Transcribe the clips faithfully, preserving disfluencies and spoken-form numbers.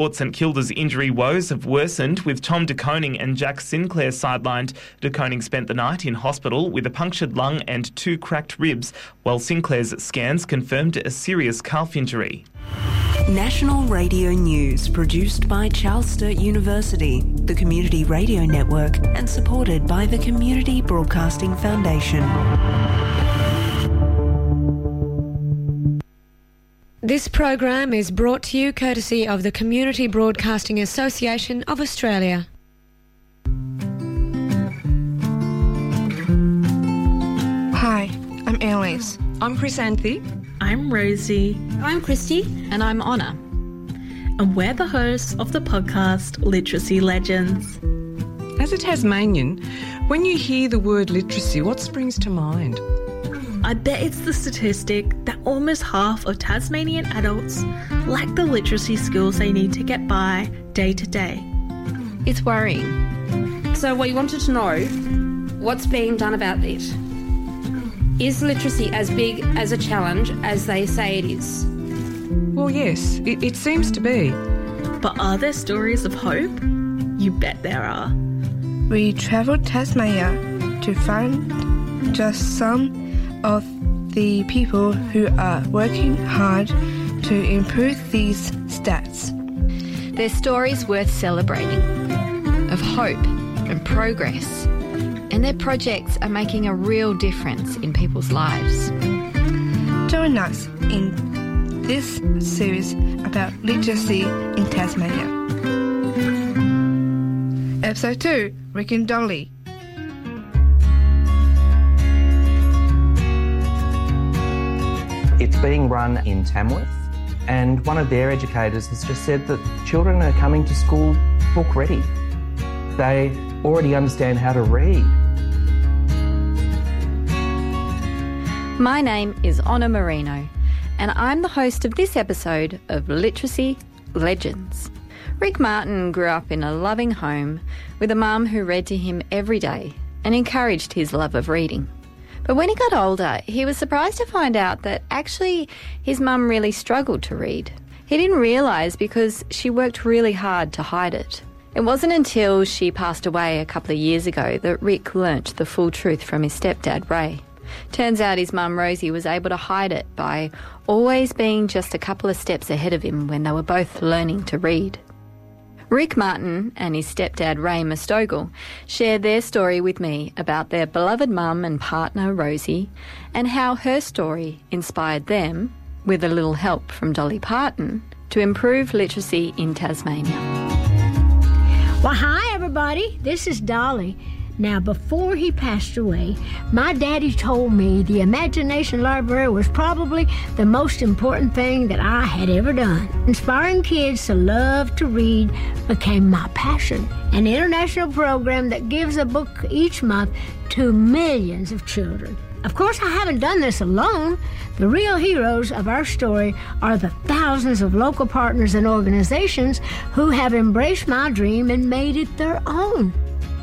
Port St Kilda's injury woes have worsened, with Tom De Koning and Jack Sinclair sidelined. De Koning spent the night in hospital with a punctured lung and two cracked ribs, while Sinclair's scans confirmed a serious calf injury. National Radio News, produced by Charles Sturt University, the Community Radio Network, and supported by the Community Broadcasting Foundation. This program is brought to you courtesy of the Community Broadcasting Association of Australia. Hi, I'm Annalise. I'm Chrysanthi. I'm Rosie. I'm Christy. And I'm Honor. And we're the hosts of the podcast Literacy Legends. As a Tasmanian, when you hear the word literacy, what springs to mind? I bet it's the statistic that almost half of Tasmanian adults lack the literacy skills they need to get by day to day. It's worrying. So we wanted to know what's being done about it. Is literacy as big as a challenge as they say it is? Well, yes, it, it seems to be. But are there stories of hope? You bet there are. We travelled Tasmania to find just some of the people who are working hard to improve these stats. Their stories worth celebrating, of hope and progress, and their projects are making a real difference in people's lives. Join us in this series about literacy in Tasmania. Episode two, Rick and Dolly. It's being run in Tamworth, and one of their educators has just said that children are coming to school book ready. They already understand how to read. My name is Honor Marino, and I'm the host of this episode of Literacy Legends. Rick Martin grew up in a loving home with a mum who read to him every day and encouraged his love of reading. But when he got older, he was surprised to find out that actually his mum really struggled to read. He didn't realise because she worked really hard to hide it. It wasn't until she passed away a couple of years ago that Rick learnt the full truth from his stepdad, Ray. Turns out his mum, Rosie, was able to hide it by always being just a couple of steps ahead of him when they were both learning to read. Rick Martin and his stepdad Ray Mustogel shared their story with me about their beloved mum and partner Rosie and how her story inspired them, with a little help from Dolly Parton, to improve literacy in Tasmania. Well, hi everybody, this is Dolly. Now, before he passed away, my daddy told me the Imagination Library was probably the most important thing that I had ever done. Inspiring kids to love to read became my passion, an international program that gives a book each month to millions of children. Of course, I haven't done this alone. The real heroes of our story are the thousands of local partners and organizations who have embraced my dream and made it their own.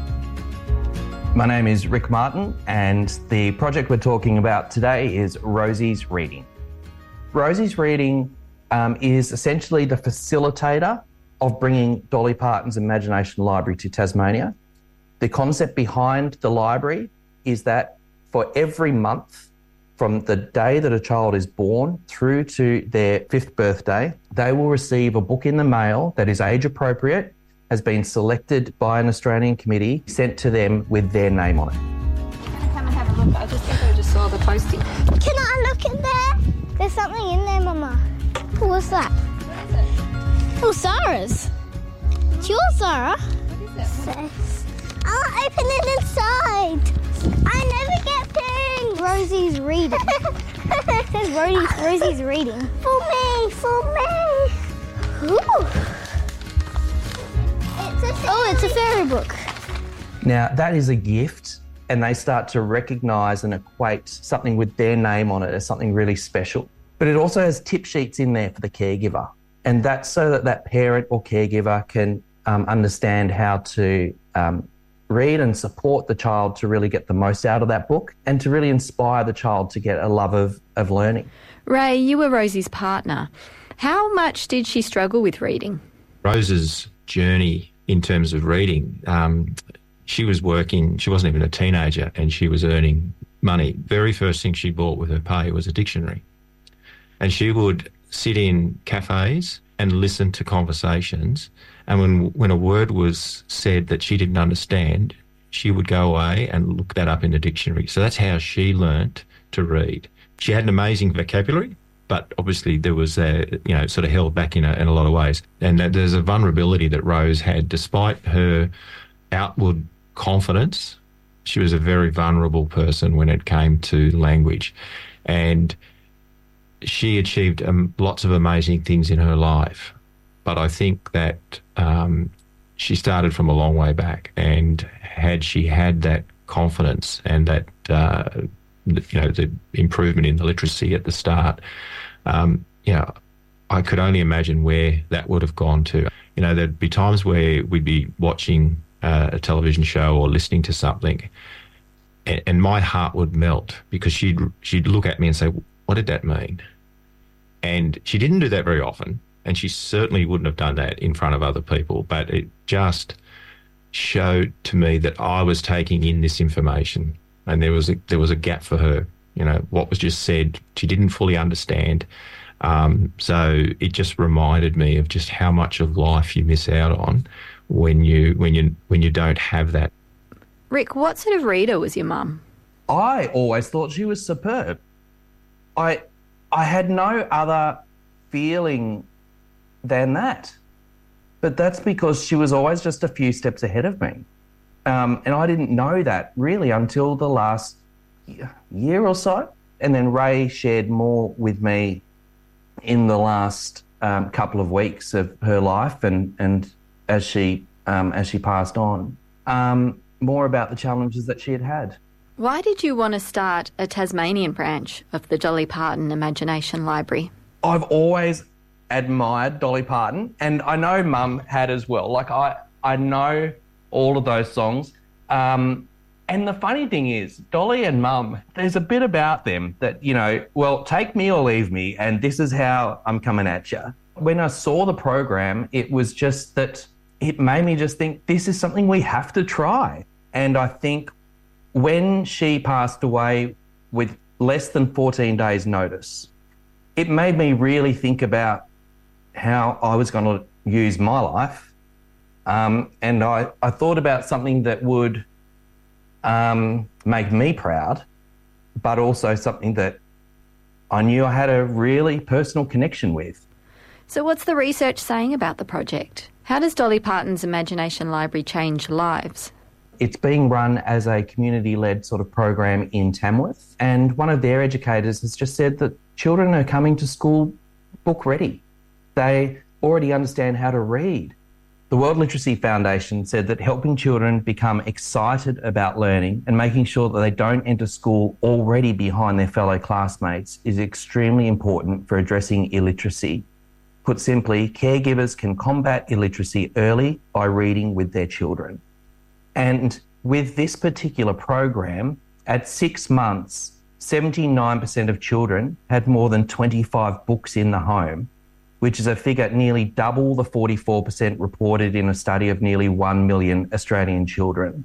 My name is Rick Martin, and the project we're talking about today is Rosie's Reading. Rosie's Reading um, is essentially the facilitator of bringing Dolly Parton's Imagination Library to Tasmania. The concept behind the library is that for every month, from the day that a child is born through to their fifth birthday, they will receive a book in the mail that is age appropriate, has been selected by an Australian committee, sent to them with their name on it. Can I come and have a look? I just think I just saw the posting. Can I look in there? There's something in there, Mama. What's that? What is it? Oh, Sarah's. It's yours, Sarah. What is it? I'll open it inside. I never get things. Rosie's reading. It says Rosie's, Rosie's reading. For me, for me. Ooh. Oh, it's a fairy book. Now, that is a gift, and they start to recognise and equate something with their name on it as something really special. But it also has tip sheets in there for the caregiver, and that's so that that parent or caregiver can um, understand how to um, read and support the child to really get the most out of that book and to really inspire the child to get a love of, of learning. Ray, you were Rosie's partner. How much did she struggle with reading? Rose's journey in terms of reading, um, she was working, she wasn't even a teenager, and she was earning money. Very first thing she bought with her pay was a dictionary. And she would sit in cafes and listen to conversations, and when when a word was said that she didn't understand, she would go away and look that up in the dictionary. So that's how she learnt to read. She had an amazing vocabulary, but obviously there was, a, you know, sort of held back in a, in a lot of ways. And there's a vulnerability that Rose had. Despite her outward confidence, she was a very vulnerable person when it came to language. And she achieved um, lots of amazing things in her life. But I think that um, she started from a long way back. And had she had that confidence and that, uh, you know, the improvement in the literacy at the start, um, you know, I could only imagine where that would have gone to. You know, there'd be times where we'd be watching uh, a television show or listening to something, and, and my heart would melt because she'd she'd look at me and say, "What did that mean?" And she didn't do that very often, and she certainly wouldn't have done that in front of other people, but it just showed to me that I was taking in this information, and there was a, there was a gap for her. You know, what was just said, she didn't fully understand. Um, so it just reminded me of just how much of life you miss out on when you when you when you don't have that. Rick, what sort of reader was your mum? I always thought she was superb. I I had no other feeling than that. But that's because she was always just a few steps ahead of me. Um, and I didn't know that really until the last year or so. And then Ray shared more with me in the last um, couple of weeks of her life, and and as she um, as she passed on, um, more about the challenges that she had had. Why did you want to start a Tasmanian branch of the Dolly Parton Imagination Library? I've always admired Dolly Parton, and I know Mum had as well. Like I, I know all of those songs. Um, and the funny thing is, Dolly and Mum, there's a bit about them that, you know, well, take me or leave me, and this is how I'm coming at you. When I saw the program, it was just that it made me just think this is something we have to try. And I think when she passed away with less than fourteen days notice, it made me really think about how I was going to use my life. Um, and I, I thought about something that would um, make me proud, but also something that I knew I had a really personal connection with. So what's the research saying about the project? How does Dolly Parton's Imagination Library change lives? It's being run as a community-led sort of program in Tamworth, and one of their educators has just said that children are coming to school book ready. They already understand how to read. The World Literacy Foundation said that helping children become excited about learning and making sure that they don't enter school already behind their fellow classmates is extremely important for addressing illiteracy. Put simply, caregivers can combat illiteracy early by reading with their children. And with this particular program, at six months, seventy-nine percent of children had more than twenty-five books in the home, which is a figure nearly double the forty-four percent reported in a study of nearly one million Australian children.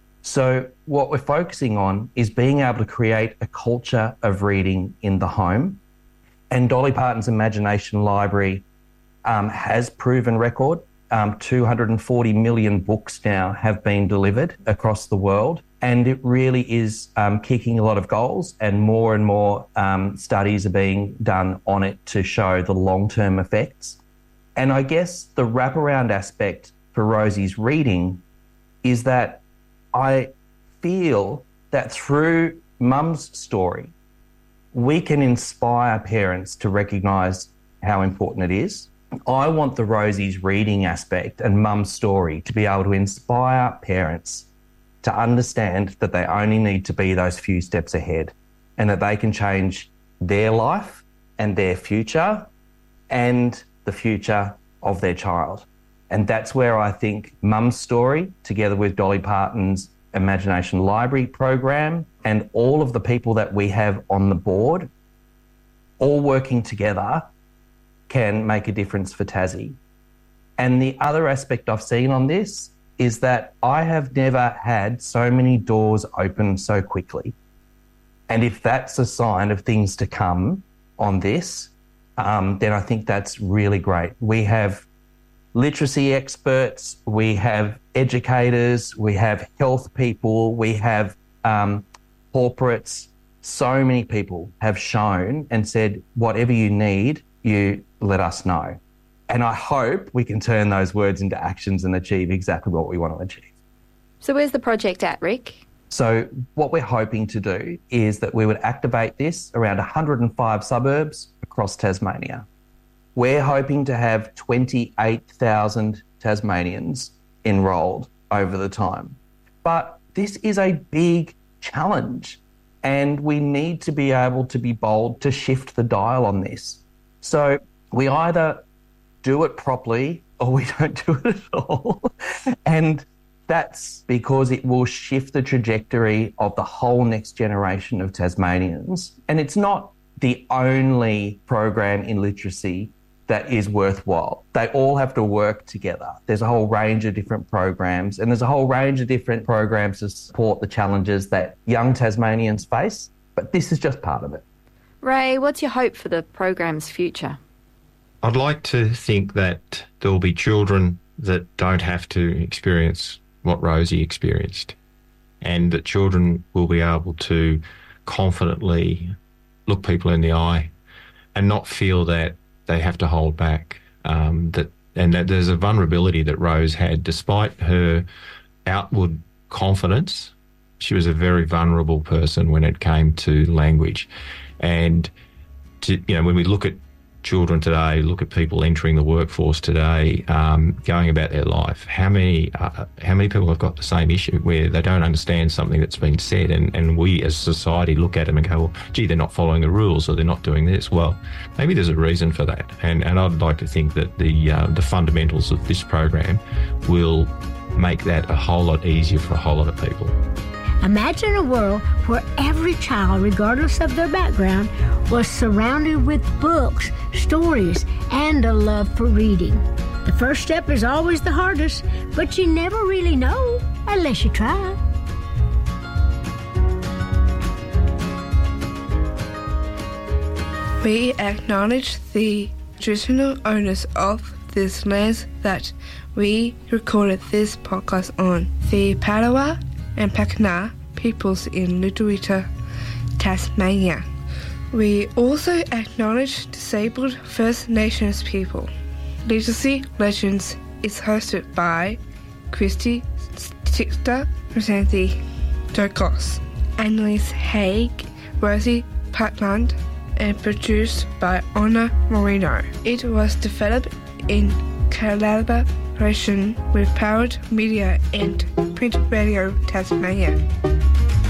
So what we're focusing on is being able to create a culture of reading in the home. And Dolly Parton's Imagination Library um, has proven record. Um, two hundred forty million books now have been delivered across the world, and it really is um, kicking a lot of goals, and more and more um, studies are being done on it to show the long-term effects. And I guess the wraparound aspect for Rosie's reading is that I feel that through Mum's story, we can inspire parents to recognise how important it is. I want the Rosie's reading aspect and Mum's story to be able to inspire parents to understand that they only need to be those few steps ahead, and that they can change their life and their future and the future of their child. And that's where I think Mum's story, together with Dolly Parton's Imagination Library program and all of the people that we have on the board, all working together, can make a difference for Tassie. And the other aspect I've seen on this is that I have never had so many doors open so quickly. And if that's a sign of things to come on this, um, then I think that's really great. We have literacy experts, we have educators, we have health people, we have um, corporates. So many people have shown and said, whatever you need, you let us know. And I hope we can turn those words into actions and achieve exactly what we want to achieve. So where's the project at, Rick? So what we're hoping to do is that we would activate this around one hundred five suburbs across Tasmania. We're hoping to have twenty-eight thousand Tasmanians enrolled over the time. But this is a big challenge and we need to be able to be bold to shift the dial on this. So we either do it properly or we don't do it at all. And that's because it will shift the trajectory of the whole next generation of Tasmanians. And it's not the only program in literacy that is worthwhile. They all have to work together. There's a whole range of different programs and there's a whole range of different programs to support the challenges that young Tasmanians face, but this is just part of it. Ray, what's your hope for the program's future? I'd like to think that there will be children that don't have to experience what Rosie experienced, and that children will be able to confidently look people in the eye and not feel that they have to hold back, um, that and that there's a vulnerability that Rose had. Despite her outward confidence, she was a very vulnerable person when it came to language. And to, you know, when we look at children today, look at people entering the workforce today, um, going about their life, how many uh, how many people have got the same issue where they don't understand something that's been said, and, and we as society look at them and go, well, gee, they're not following the rules or they're not doing this. Well, maybe there's a reason for that, and and I'd like to think that the uh, the fundamentals of this program will make that a whole lot easier for a whole lot of people. Imagine a world where every child, regardless of their background, was surrounded with books, stories, and a love for reading. The first step is always the hardest, but you never really know unless you try. We acknowledge the traditional owners of this land that we recorded this podcast on, the Palawa and Pakana peoples in Lutruwita, Tasmania. We also acknowledge disabled First Nations people. Literacy Legends is hosted by Christy Sixter, Rosanthi Dokos, Annalise Haig, Rosie Patland, and produced by Honor Marino. It was developed in collaboration with Powered Media and Print Radio Tasmania.